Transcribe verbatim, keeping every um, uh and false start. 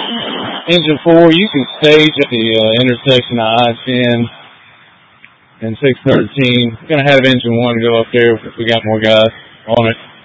Engine four, you can stage at the uh, intersection of I ten and six thirteen. We're going to have engine one go up there if we got more guys on it.